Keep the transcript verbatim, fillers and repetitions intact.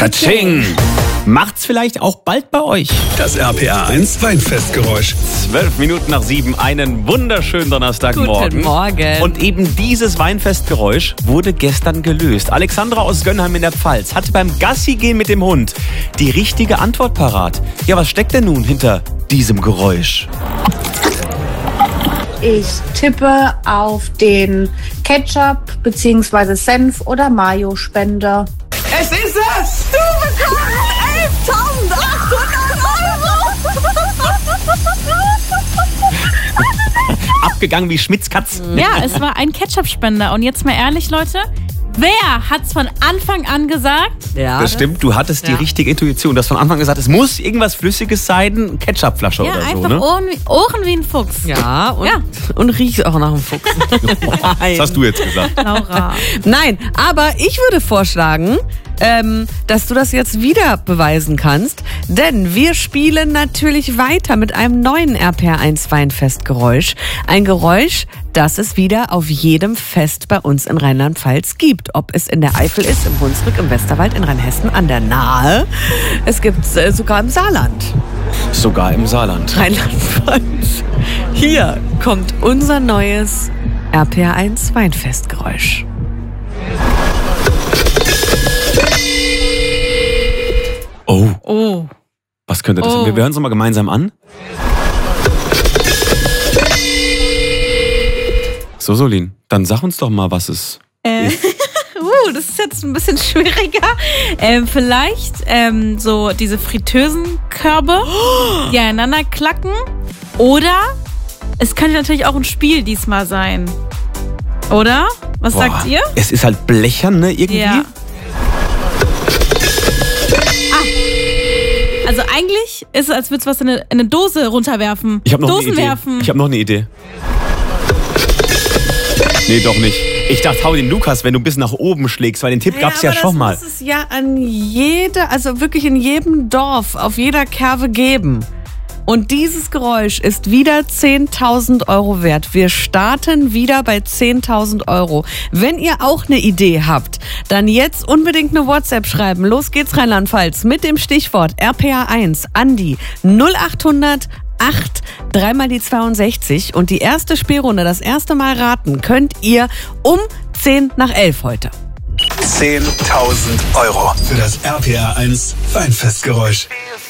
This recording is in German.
Katsching! Macht's vielleicht auch bald bei euch. Das R P R eins Weinfestgeräusch. Zwölf Minuten nach sieben, einen wunderschönen Donnerstagmorgen. Guten Morgen. Und eben dieses Weinfestgeräusch wurde gestern gelöst. Alexandra aus Gönnheim in der Pfalz hatte beim Gassi-Gehen mit dem Hund die richtige Antwort parat. Ja, was steckt denn nun hinter diesem Geräusch? Ich tippe auf den Ketchup bzw. Senf- oder Mayo-Spender. Es ist es! Du bekommst elftausendachthundert Euro! Abgegangen wie Schmitz Katz. Ja, es war ein Ketchup-Spender. Und jetzt mal ehrlich, Leute, wer hat's von Anfang an gesagt? Ja, Das stimmt, du hattest die ja. richtige Intuition. Du hast von Anfang an gesagt, es muss irgendwas Flüssiges sein, Ketchupflasche Ja, oder so, einfach ne? Ohren, wie, Ohren wie ein Fuchs. Ja, und, Ja. und riecht auch nach einem Fuchs. Das hast du jetzt gesagt. Laura. Nein, aber ich würde vorschlagen, ähm, dass du das jetzt wieder beweisen kannst, denn wir spielen natürlich weiter mit einem neuen R P R eins Weinfestgeräusch. Ein Geräusch, das es wieder auf jedem Fest bei uns in Rheinland-Pfalz gibt. Ob es in der Eifel ist, im Hunsrück, im Westerwald, in Rheinhessen, an der Nahe. Es gibt es äh, sogar im Saarland. Sogar im Saarland. Rheinland-Pfalz. Hier kommt unser neues R P R eins Weinfestgeräusch. Oh, Oh. was könnte das sein? Oh. Wir hören es mal gemeinsam an. So, Solin, dann sag uns doch mal, was es Äh, ist. uh, das ist jetzt ein bisschen schwieriger. Ähm, vielleicht ähm, so diese Fritteusenkörbe, die aneinander klacken. Oder es könnte natürlich auch ein Spiel diesmal sein. Oder? Was Boah, sagt ihr? Es ist halt blechern, ne, irgendwie. Ja. Also eigentlich ist es, als würdest du was in eine, in eine Dose runterwerfen. Ich habe noch Dosen eine Idee. werfen. Ich habe noch eine Idee. Nee, doch nicht. Ich dachte, hau den Lukas, wenn du ein bisschen nach oben schlägst, weil den Tipp gab's ja, aber schon mal. Das muss es ja an jede, also wirklich in jedem Dorf, auf jeder Kerve geben. Und dieses Geräusch ist wieder zehntausend Euro wert. Wir starten wieder bei zehntausend Euro. Wenn ihr auch eine Idee habt, dann jetzt unbedingt eine WhatsApp schreiben. Los geht's, Rheinland-Pfalz, mit dem Stichwort R P R eins an die null achthundert acht, dreimal die zweiundsechzig. Und die erste Spielrunde, das erste Mal raten, könnt ihr um zehn nach elf heute. zehntausend Euro für das R P R eins Weinfestgeräusch.